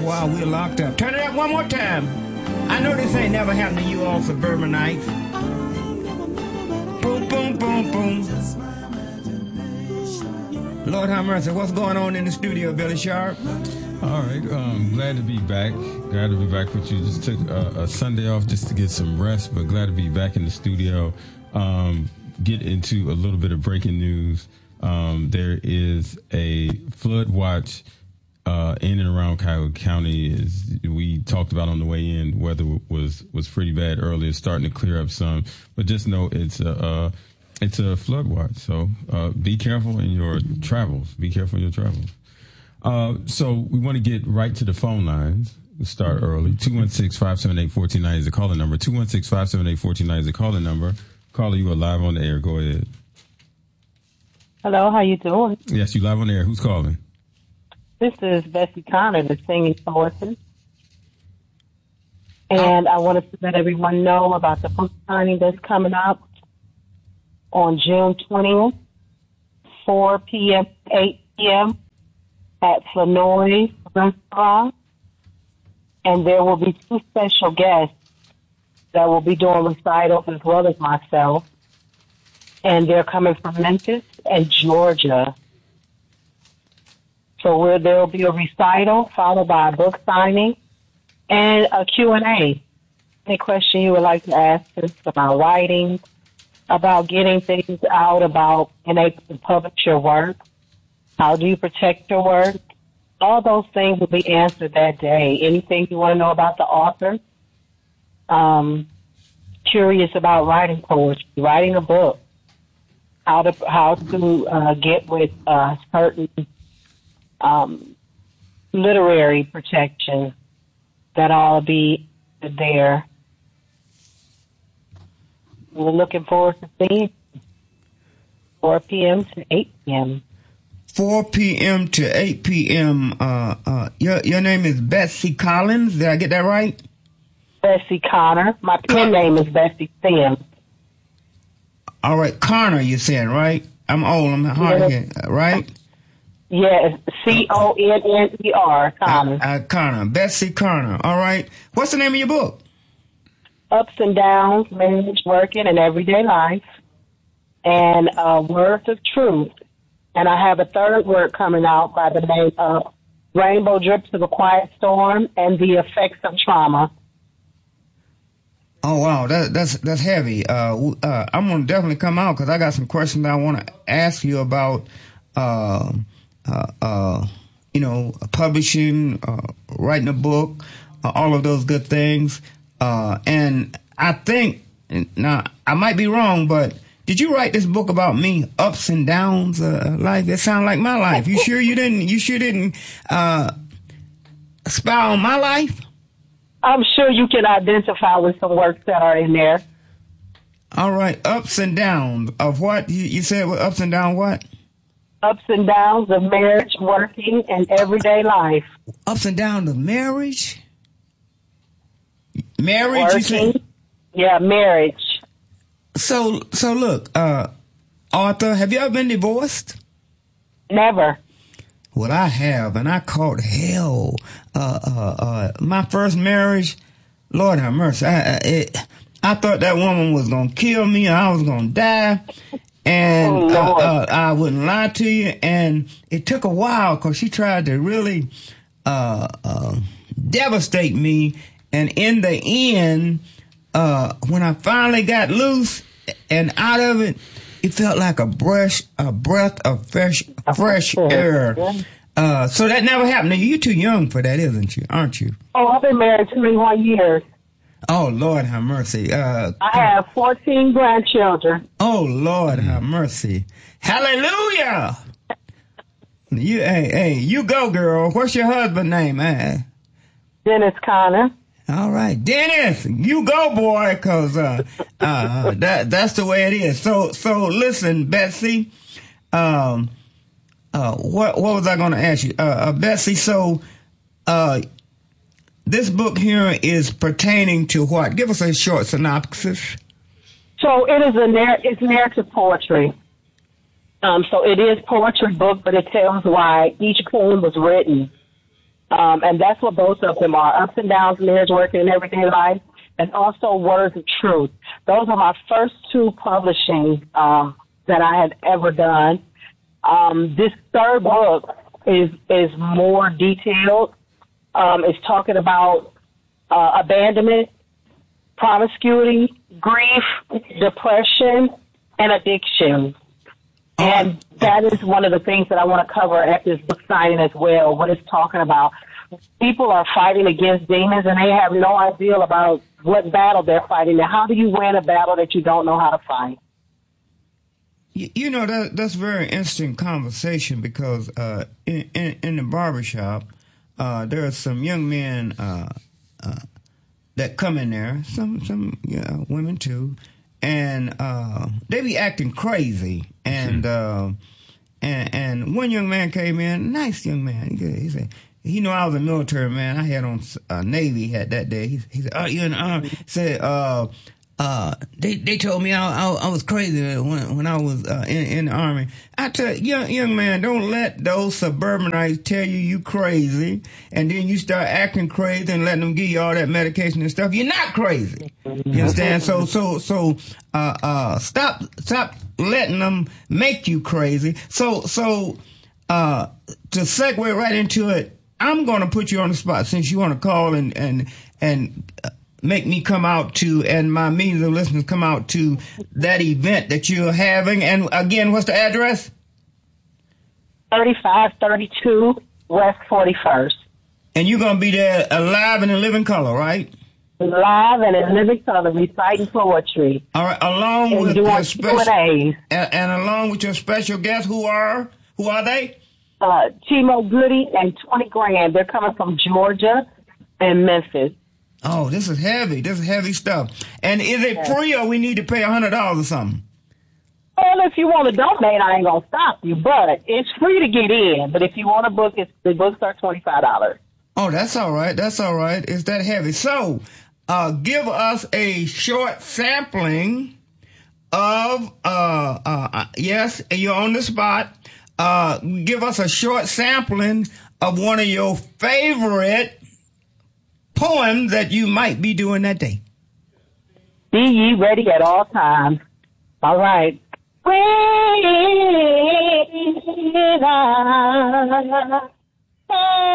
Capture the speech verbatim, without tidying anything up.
while we're locked up. Turn it up one more time. I know this ain't never happened to you all suburbanites. Boom, boom, boom, boom. Lord have mercy. What's going on in the studio, Billy Sharp? All right. Um, glad to be back. Glad to be back with you. Just took a, a Sunday off just to get some rest, but glad to be back in the studio. Um, get into a little bit of breaking news. Um, there is a flood watch uh, in and around Cuyahoga County. As we talked about on the way in, weather was was pretty bad earlier. It's starting to clear up some, but just know it's a uh, it's a flood watch. So uh, be careful in your travels. Be careful in your travels. Uh, so we want to get right to the phone lines. We'll start early. two one six, five seven eight, one four nine is the calling number. two one six, five seven eight, one four nine is the calling number. Caller, you are live on the air. Go ahead. Hello, how you doing? Yes, you live on the air. Who's calling? This is Bessie Connor, the singing poetess. And I wanted to let everyone know about the book signing that's coming up on June twentieth, four p.m. to eight p.m. at Flanoy Restaurant. And there will be two special guests that will be doing recitals as well as myself. And they're coming from Memphis and Georgia. So where there will be a recital followed by a book signing and a Q and A. Any question you would like to ask us about writing, about getting things out, about being able to publish your work, how do you protect your work? All those things will be answered that day. Anything you want to know about the author, um, curious about writing poetry, writing a book, how to how to uh, get with uh, certain um, literary protection, that all be there. We're looking forward to seeing you. four p.m. to eight p.m. four p.m. to eight p.m. Uh, uh, your your name is Betsy Collins. Did I get that right? Bessie Connor. My pen Con- name is Bessie Sims. All right, Connor, you're saying, right? I'm old. I'm hard to hear, right? Yes, C O N N E R, Connor. Uh, uh, Connor, Betsy Connor. All right. What's the name of your book? Ups and Downs, Marriage, Working, and Everyday Life, and uh, Words of Truth. And I have a third work coming out by the name of Rainbow Drips of a Quiet Storm and the Effects of Trauma. Oh, wow, that, that's that's heavy. Uh, uh, I'm going to definitely come out because I got some questions I want to ask you about, uh, uh, uh, you know, publishing, uh, writing a book, uh, all of those good things. Uh, and I think, now, I might be wrong, but did you write this book about me, ups and downs, uh, life? That sounds like my life. You sure you didn't, you sure didn't, uh, spy on my life? I'm sure you can identify with some works that are in there. All right. Ups and downs of what? You, you said ups and downs what? Ups and downs of marriage, working, and everyday life. Ups and downs of marriage? Marriage, working, you said? Yeah, marriage. So, so look, uh, Arthur, have you ever been divorced? Never. Well, I have, and I caught hell. Uh, uh, uh, my first marriage, Lord have mercy. I, I, it, I thought that woman was going to kill me, or I was going to die. And oh, uh, uh, I wouldn't lie to you. And it took a while because she tried to really uh, uh, devastate me. And in the end, uh, when I finally got loose and out of it, it felt like a breath, a breath of fresh, fresh air. Uh, so that never happened. Now, you're too young for that, isn't you? Aren't you? Oh, I've been married twenty-one years. Oh, Lord have mercy. Uh, I have fourteen grandchildren. Oh, Lord have mercy. Hallelujah. You, hey, hey, you go, girl. What's your husband's name, man? Dennis Connor. All right, Dennis, you go, boy, because uh, uh, that that's the way it is. So, so listen, Betsy. Um, uh, what what was I going to ask you, uh, uh, Betsy? So, uh, this book here is pertaining to what? Give us a short synopsis. So it is a narr- it's narrative poetry. Um, so it is poetry book, but it tells why each poem was written. Um, and that's what both of them are, ups and downs, marriage, work, and everyday life, and also Words of Truth. Those are my first two publishing um, that I had ever done. Um, this third book is is more detailed. Um, it's talking about uh, abandonment, promiscuity, grief, depression, and addiction. And that is one of the things that I want to cover at this book signing as well, what it's talking about. People are fighting against demons, and they have no idea about what battle they're fighting. Now, how do you win a battle that you don't know how to fight? You, you know, that that's a very interesting conversation because uh, in, in, in the barbershop, uh, there are some young men uh, uh, that come in there, some, some yeah, women too, and uh, they be acting crazy. And, uh, and and one young man came in, nice young man. He, he said, "You know, I was a military man. I had on a Navy hat that day." He, he said, "Oh, you're in the Army?" He said, uh, uh, they they told me I, I, I was crazy when when I was uh, in, in the Army. I tell you, young, young man, don't let those suburbanites tell you you crazy, and then you start acting crazy and letting them give you all that medication and stuff. You're not crazy. You understand? So so so uh, uh, stop stop letting them make you crazy. So so uh, to segue right into it, I'm going to put you on the spot since you want to call and and and. Uh, make me come out to, and my millions of listeners come out to that event that you're having. And again, what's the address? thirty-five thirty-two West forty-first. And you're going to be there alive and in living color, right? Live and in living color, reciting poetry. All right, along and with doing your special, Q and A's. And, and along with your special guests, who are, who are they? Uh, Timo Goody and twenty grand. They're coming from Georgia and Memphis. Oh, this is heavy. This is heavy stuff. And is it free or we need to pay one hundred dollars or something? Well, if you want to donate, I ain't going to stop you. But it's free to get in. But if you want to book, it's, the books are twenty-five dollars. Oh, that's all right. That's all right. It's that heavy. So uh, give us a short sampling of, uh, uh, yes, you're on the spot. Uh, give us a short sampling of one of your favorite poem that you might be doing that day. Be ye ready at all times. All right. When I